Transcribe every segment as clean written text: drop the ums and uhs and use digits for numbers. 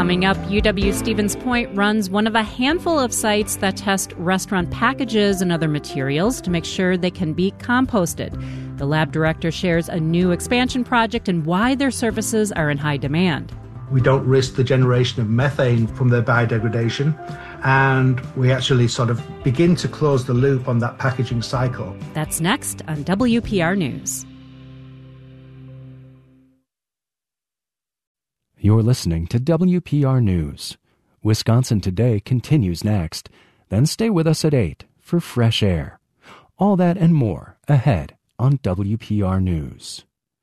Coming up, UW-Stevens Point runs one of a handful of sites that test restaurant packages and other materials to make sure they can be composted. The lab director shares a new expansion project and why their services are in high demand. We don't risk the generation of methane from their biodegradation, and we actually sort of begin to close the loop on that packaging cycle. That's next on WPR News. You're listening to WPR News. Wisconsin Today continues next. Then stay with us at 8 for Fresh Air. All that and more ahead on WPR News.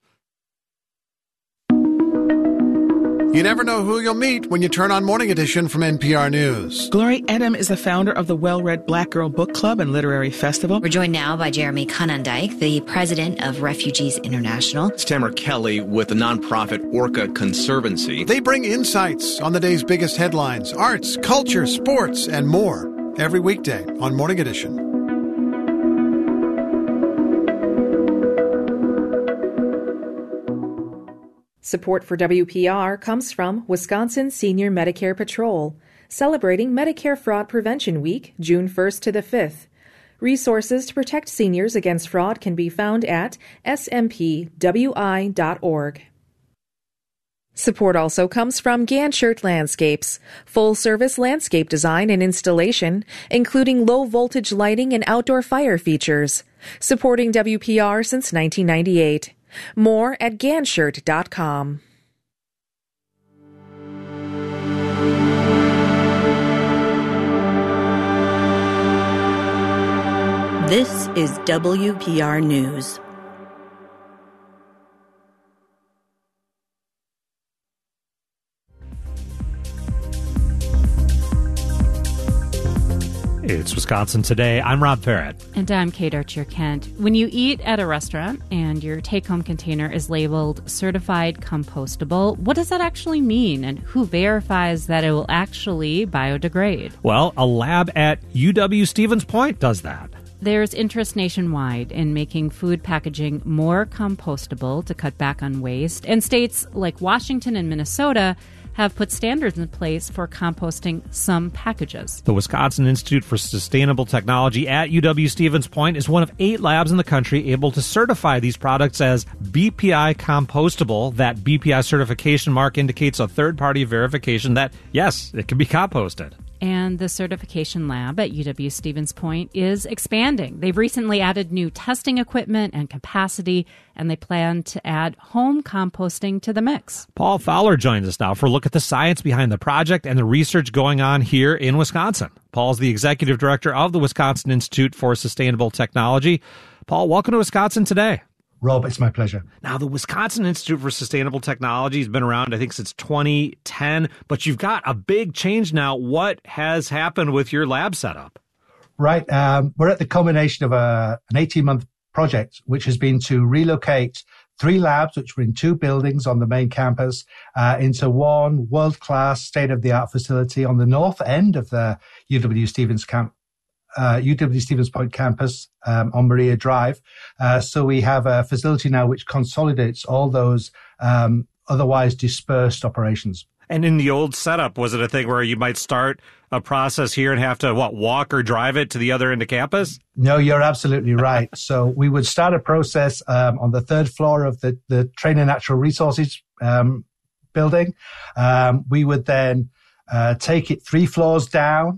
You never know who you'll meet when you turn on Morning Edition from NPR News. Glory Edom is the founder of the Well-Read Black Girl Book Club and Literary Festival. We're joined now by Jeremy Conondike, the president of Refugees International. It's Tamara Kelly with the nonprofit Orca Conservancy. They bring insights on the day's biggest headlines, arts, culture, sports, and more every weekday on Morning Edition. Support for WPR comes from Wisconsin Senior Medicare Patrol, celebrating Medicare Fraud Prevention Week, June 1st to the 5th. Resources to protect seniors against fraud can be found at smpwi.org. Support also comes from Ganshert Landscapes, full-service landscape design and installation, including low-voltage lighting and outdoor fire features, supporting WPR since 1998. More at ganshert.com. This is WPR News. It's Wisconsin Today. I'm Rob Farrett. And I'm Kate Archer-Kent. When you eat at a restaurant and your take-home container is labeled certified compostable, what does that actually mean, and who verifies that it will actually biodegrade? Well, a lab at UW-Stevens Point does that. There's interest nationwide in making food packaging more compostable to cut back on waste, and states like Washington and Minnesota have put standards in place for composting some packages. The Wisconsin Institute for Sustainable Technology at UW-Stevens Point is one of 8 labs in the country able to certify these products as BPI compostable. That BPI certification mark indicates a third-party verification that, yes, it can be composted. And the certification lab at UW-Stevens Point is expanding. They've recently added new testing equipment and capacity, and they plan to add home composting to the mix. Paul Fowler joins us now for a look at the science behind the project and the research going on here in Wisconsin. Paul's the executive director of the Wisconsin Institute for Sustainable Technology. Paul, welcome to Wisconsin Today. Rob, it's my pleasure. Now, the Wisconsin Institute for Sustainable Technology has been around, I think, since 2010, but you've got a big change now. What has happened with your lab setup? Right. We're at the culmination of an 18-month project, which has been to relocate 3 labs, which were in 2 buildings on the main campus, into one world-class, state-of-the-art facility on the north end of the UW-Stevens Point campus on Maria Drive. So we have a facility now which consolidates all those otherwise dispersed operations. And in the old setup, was it a thing where you might start a process here and have to, walk or drive it to the other end of campus? No, you're absolutely right. So we would start a process on the 3rd floor of the Trainer Natural Resources building. We would then take it 3 floors down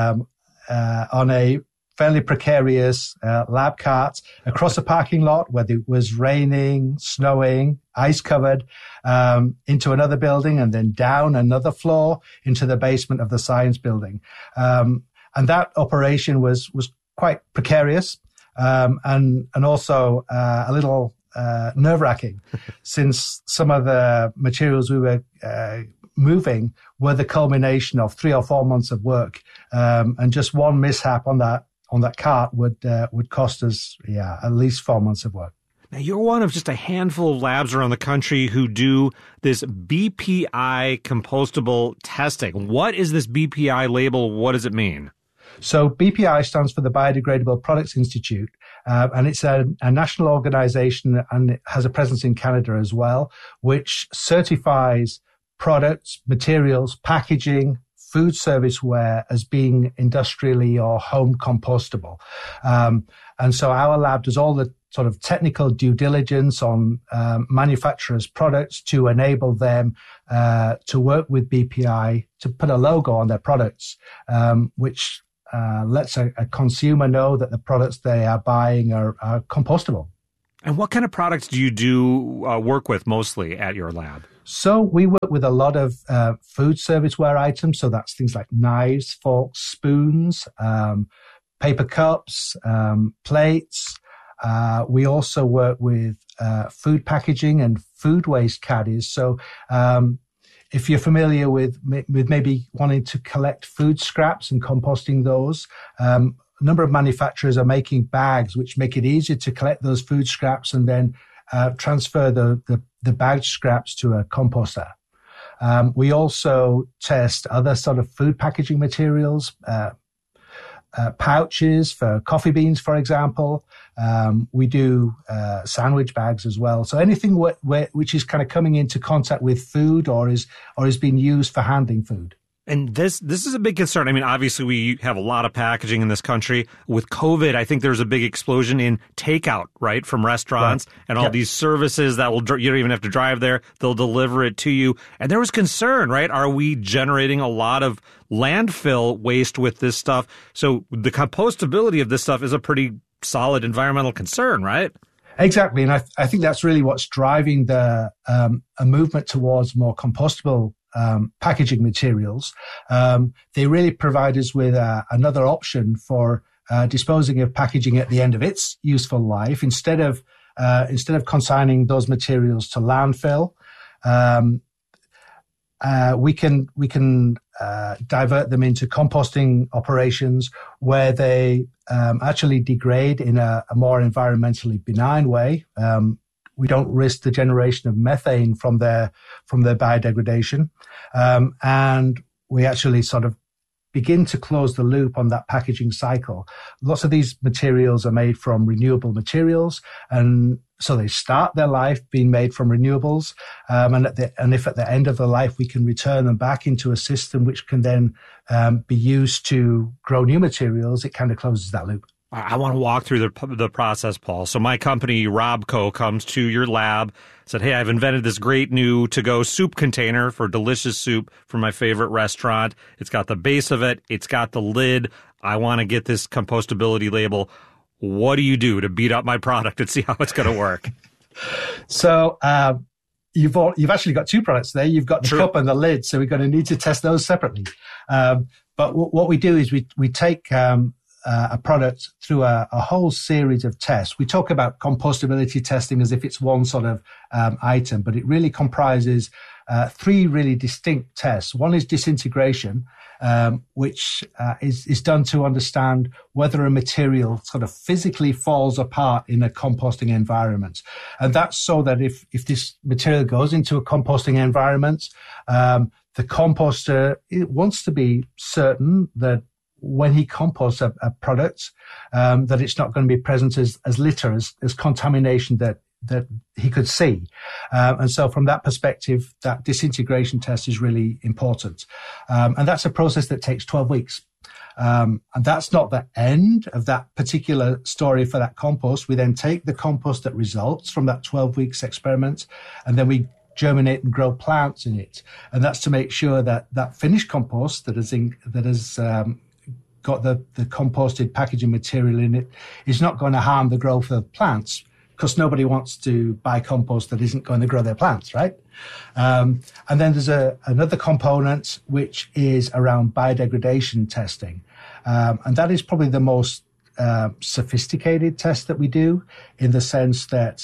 on a fairly precarious lab cart across a parking lot, whether it was raining, snowing, ice covered, into another building, and then down another floor into the basement of the science building. And that operation was quite precarious, and also a little nerve-wracking, since some of the materials we were moving were the culmination of 3 or 4 months of work, and just one mishap on that cart would cost us at least 4 months of work. Now, you're one of just a handful of labs around the country who do this BPI compostable testing. What is this BPI label? What does it mean? So BPI stands for the Biodegradable Products Institute, and it's a national organization, and it has a presence in Canada as well, which certifies products, materials, packaging, food serviceware as being industrially or home compostable. And so our lab does all the sort of technical due diligence on manufacturers' products to enable them to work with BPI to put a logo on their products, which lets a consumer know that the products they are buying are compostable. And what kind of products do you work with mostly at your lab? So we work with a lot of food serviceware items. So that's things like knives, forks, spoons, paper cups, plates. We also work with food packaging and food waste caddies. So if you're familiar with maybe wanting to collect food scraps and composting those, a number of manufacturers are making bags which make it easier to collect those food scraps and then transfer the bagged scraps to a composter. We also test other sort of food packaging materials, pouches for coffee beans, for example. We do sandwich bags as well. So anything which is kind of coming into contact with food or is being used for handling food. And this is a big concern. I mean, obviously, we have a lot of packaging in this country. With COVID, I think there's a big explosion in takeout, right, from restaurants and all these services that you don't even have to drive there. They'll deliver it to you. And there was concern, right? Are we generating a lot of landfill waste with this stuff? So the compostability of this stuff is a pretty solid environmental concern, right? Exactly. And I think that's really what's driving a movement towards more compostable packaging materials. They really provide us with another option for disposing of packaging at the end of its useful life. Instead of consigning those materials to landfill, we can divert them into composting operations where they actually degrade in a more environmentally benign way. We don't risk the generation of methane from their biodegradation. And we actually sort of begin to close the loop on that packaging cycle. Lots of these materials are made from renewable materials, and so they start their life being made from renewables. And if at the end of their life we can return them back into a system which can then be used to grow new materials, it kind of closes that loop. I want to walk through the process, Paul. So my company, Robco, comes to your lab, said, hey, I've invented this great new to-go soup container for delicious soup from my favorite restaurant. It's got the base of it. It's got the lid. I want to get this compostability label. What do you do to beat up my product and see how it's going to work? So you've actually got two products there. You've got the cup and the lid, so we're going to need to test those separately. But what we do is we take a product through a whole series of tests. We talk about compostability testing as if it's one sort of item, but it really comprises three really distinct tests. One is disintegration, which is done to understand whether a material sort of physically falls apart in a composting environment. And that's so that if this material goes into a composting environment, the composter wants to be certain that when he composts a product, that it's not going to be present as litter, as contamination that he could see. And so from that perspective, that disintegration test is really important. And that's a process that takes 12 weeks. And that's not the end of that particular story for that compost. We then take the compost that results from that 12 weeks experiment, and then we germinate and grow plants in it. And that's to make sure that that finished compost that has got the composted packaging material in it is not going to harm the growth of plants, because nobody wants to buy compost that isn't going to grow their plants, right? And then there's another component which is around biodegradation testing. And that is probably the most sophisticated test that we do, in the sense that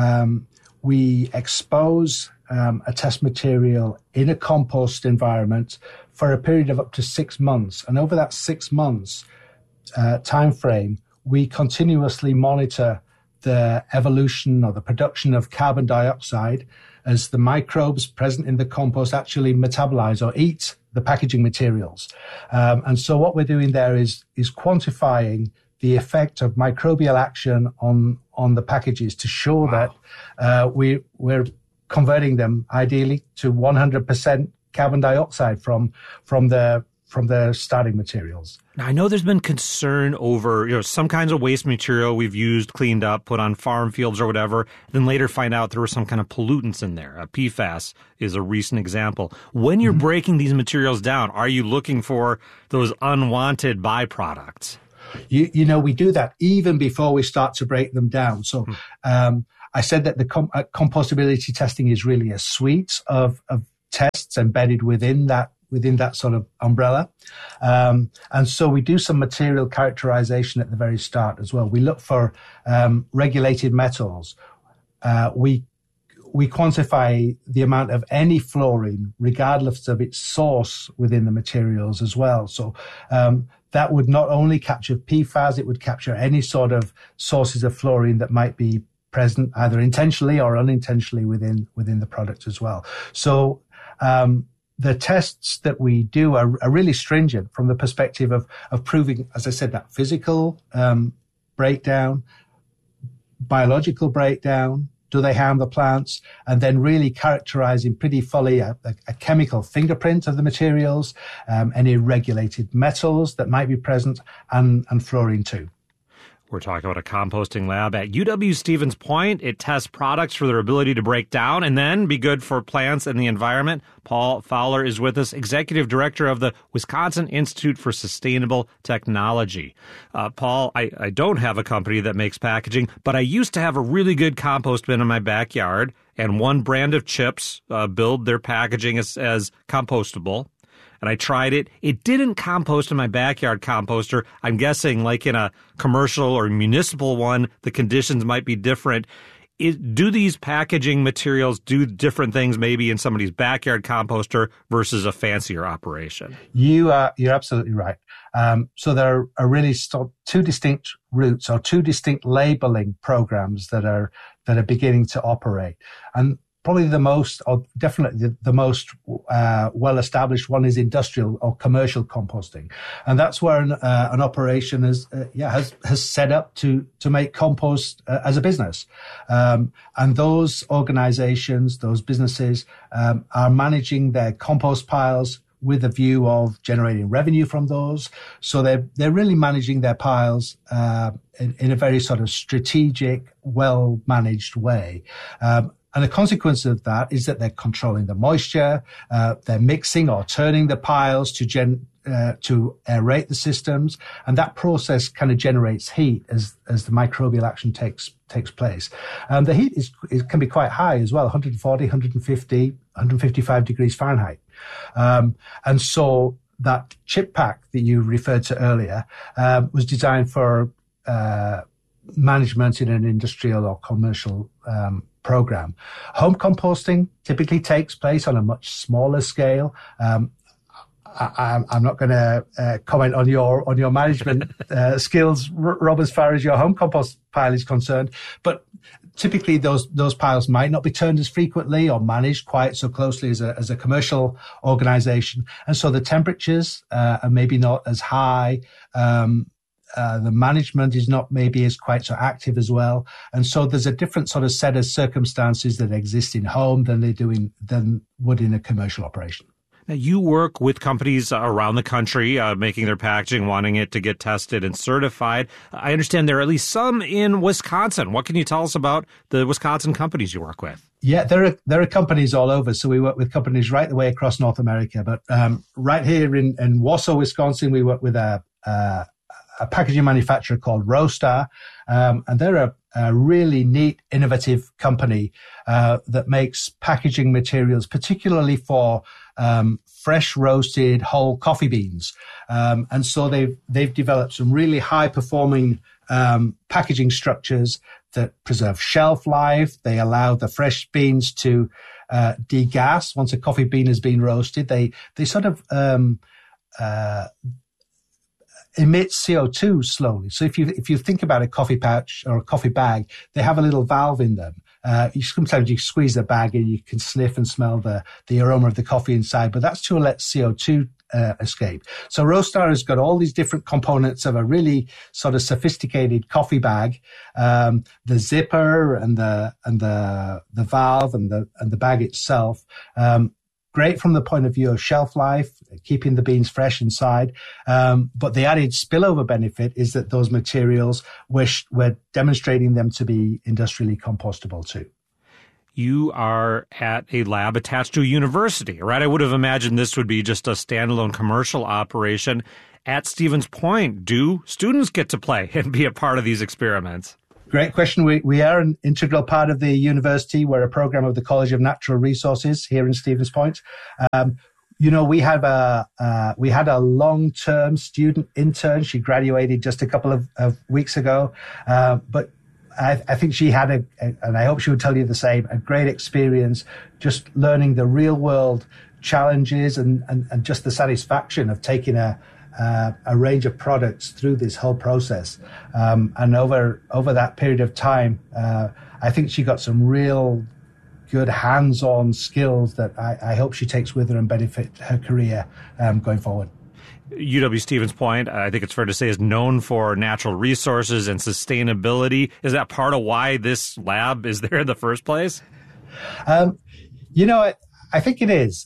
we expose a test material in a compost environment for a period of up to 6 months. And over that 6 months time frame, we continuously monitor the evolution or the production of carbon dioxide as the microbes present in the compost actually metabolize or eat the packaging materials. And so what we're doing there is quantifying the effect of microbial action on the packages to show that we're converting them ideally to 100% carbon dioxide from the starting materials. Now, I know there's been concern over, some kinds of waste material we've used, cleaned up, put on farm fields or whatever, then later find out there were some kind of pollutants in there. PFAS is a recent example. When you're breaking these materials down, are you looking for those unwanted byproducts? We do that even before we start to break them down. So I said that the compostability testing is really a suite of tests embedded within that sort of umbrella. And so we do some material characterization at the very start as well. We look for regulated metals. We quantify the amount of any fluorine, regardless of its source within the materials as well. So that would not only capture PFAS, it would capture any sort of sources of fluorine that might be present either intentionally or unintentionally within the product as well. So the tests that we do are really stringent from the perspective of proving, as I said, that physical breakdown, biological breakdown, do they harm the plants, and then really characterizing pretty fully a chemical fingerprint of the materials, any regulated metals that might be present, and fluorine too. We're talking about a composting lab at UW-Stevens Point. It tests products for their ability to break down and then be good for plants and the environment. Paul Fowler is with us, Executive Director of the Wisconsin Institute for Sustainable Technology. Paul, I don't have a company that makes packaging, but I used to have a really good compost bin in my backyard, and one brand of chips build their packaging as compostable. And I tried it. It didn't compost in my backyard composter. I'm guessing like in a commercial or municipal one, the conditions might be different. Do these packaging materials do different things maybe in somebody's backyard composter versus a fancier operation? You're absolutely right. So there are really two distinct routes or two distinct labeling programs that are beginning to operate. And probably the most, or definitely the most well-established one is industrial or commercial composting, and that's where an operation has set up to make compost as a business, and those organizations, those businesses, are managing their compost piles with a view of generating revenue from those. So they're really managing their piles in a very sort of strategic, well-managed way. And the consequence of that is that they're controlling the moisture, they're mixing or turning the piles to aerate the systems, and that process kind of generates heat as the microbial action takes place. The heat can be quite high as well, 140, 150, 155 degrees Fahrenheit. And so that chip pack that you referred to earlier was designed for management in an industrial or commercial program. Home composting typically takes place on a much smaller scale. I'm not going to comment on your management skills, Rob, as far as your home compost pile is concerned. But typically, those piles might not be turned as frequently or managed quite so closely as a commercial organization, and so the temperatures are maybe not as high. The management is not maybe as quite so active as well. And so there's a different sort of set of circumstances that exist in home than would in a commercial operation. Now, you work with companies around the country making their packaging, wanting it to get tested and certified. I understand there are at least some in Wisconsin. What can you tell us about the Wisconsin companies you work with? Yeah, there are companies all over. So we work with companies right the way across North America. But right here in Wausau, Wisconsin, we work with a packaging manufacturer called Rostar, and they're a really neat, innovative company that makes packaging materials, particularly for fresh roasted whole coffee beans. And so they've developed some really high performing packaging structures that preserve shelf life. They allow the fresh beans to degas once a coffee bean has been roasted. They sort of emits CO2 slowly. So if you think about a coffee pouch or a coffee bag, they have a little valve in them sometimes you squeeze the bag and you can sniff and smell the aroma of the coffee inside, but that's to let CO2 escape. So Roadstar has got all these different components of a really sort of sophisticated coffee bag, the zipper and the valve and the bag itself. Great from the point of view of shelf life, keeping the beans fresh inside. But the added spillover benefit is that those materials, we're demonstrating them to be industrially compostable too. You are at a lab attached to a university, right? I would have imagined this would be just a standalone commercial operation. At Stevens Point, do students get to play and be a part of these experiments? Great question. We are an integral part of the university. We're a program of the College of Natural Resources here in Stevens Point. We had a long-term student intern. She graduated just a couple of weeks ago, but I think she had and I hope she would tell you the same, a great experience just learning the real-world challenges and just the satisfaction of taking a range of products through this whole process. And over that period of time, I think she got some real good hands-on skills that I hope she takes with her and benefit her career going forward. UW-Stevens Point, I think it's fair to say, is known for natural resources and sustainability. Is that part of why this lab is there in the first place? I think it is.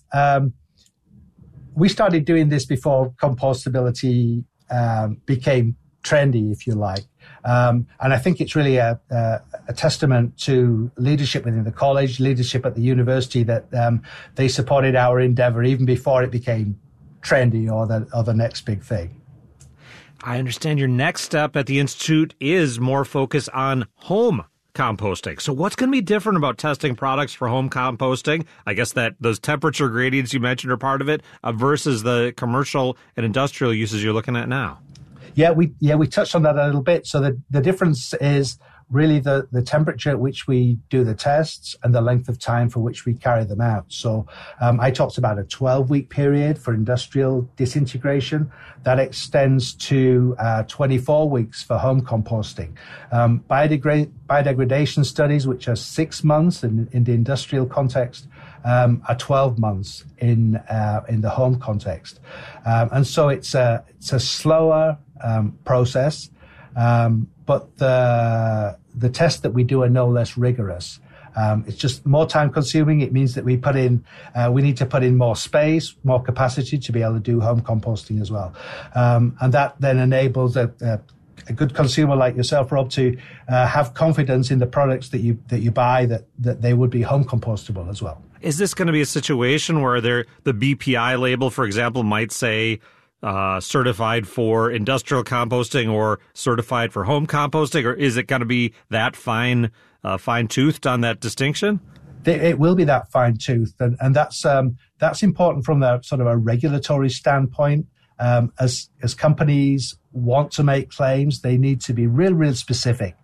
We started doing this before compostability became trendy, if you like. And I think it's really a testament to leadership within the college, leadership at the university, that they supported our endeavor even before it became trendy or the next big thing. I understand your next step at the Institute is more focus on home composting. So what's going to be different about testing products for home composting? I guess that those temperature gradients you mentioned are part of it versus the commercial and industrial uses you're looking at now. Yeah, we touched on that a little bit. So the difference is really the temperature at which we do the tests and the length of time for which we carry them out. So I talked about a 12-week period for industrial disintegration. That extends to 24 weeks for home composting. Biodegradation studies, which are 6 months in the industrial context, are 12 months in the home context. And so it's a slower process. But the tests that we do are no less rigorous. It's just more time consuming. It means that we need to put in more space, more capacity to be able to do home composting as well. And that then enables a good consumer like yourself, Rob, to have confidence in the products that you buy, that they would be home compostable as well. Is this going to be a situation where the BPI label, for example, might say certified for industrial composting or certified for home composting, or is it going to be that fine-toothed on that distinction? It will be that fine-toothed, and that's important from the sort of a regulatory standpoint. As companies want to make claims, they need to be real specific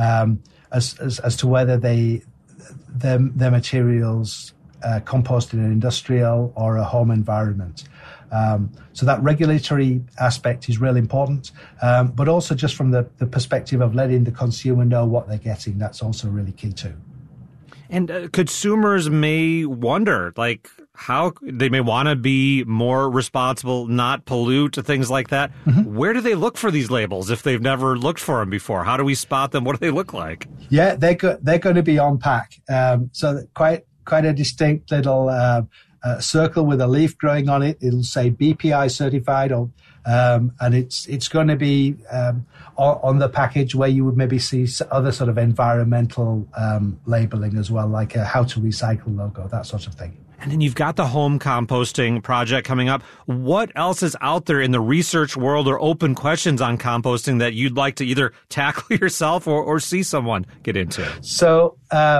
as to whether their materials compost in an industrial or a home environment. So that regulatory aspect is really important, but also just from the perspective of letting the consumer know what they're getting, that's also really key too. And consumers may wonder, how they may want to be more responsible, not pollute, things like that. Mm-hmm. Where do they look for these labels if they've never looked for them before? How do we spot them? What do they look like? Yeah, they're going to be on pack. So quite a distinct little circle with a leaf growing on it. It'll say BPI certified, and it's going to be on the package where you would maybe see other sort of environmental labeling as well, like a how to recycle logo, that sort of thing. And then you've got the home composting project coming up. What else is out there in the research world or open questions on composting that you'd like to either tackle yourself or see someone get into? So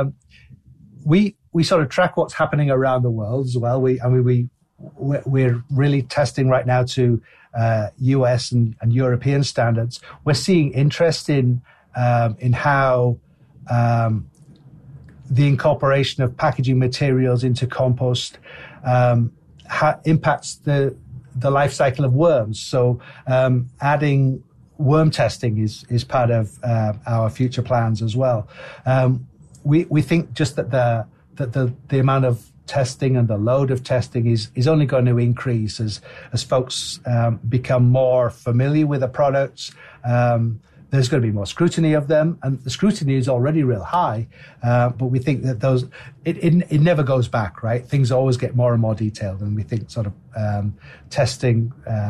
we sort of track what's happening around the world as well. We're really testing right now to US and European standards. We're seeing interest in how the incorporation of packaging materials into compost impacts the life cycle of worms. So adding worm testing is part of our future plans as well. we think just that the amount of testing and the load of testing is only going to increase as folks become more familiar with the products. There's going to be more scrutiny of them, and the scrutiny is already real high. But we think that it never goes back, right? Things always get more and more detailed, and we think sort of testing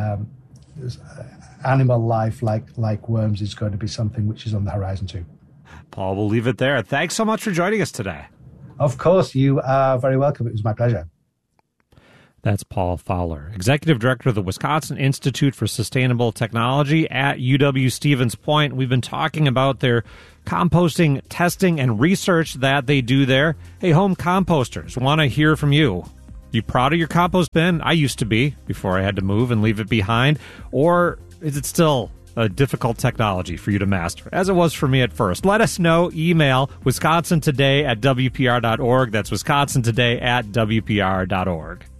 animal life like worms is going to be something which is on the horizon too. Paul, we'll leave it there. Thanks so much for joining us today. Of course, you are very welcome. It was my pleasure. That's Paul Fowler, Executive Director of the Wisconsin Institute for Sustainable Technology at UW-Stevens Point. We've been talking about their composting testing and research that they do there. Hey, home composters, want to hear from you. You proud of your compost bin? I used to be before I had to move and leave it behind. Or is it still a difficult technology for you to master, as it was for me at first? Let us know. Email wisconsintoday@wpr.org. That's wisconsintoday@wpr.org.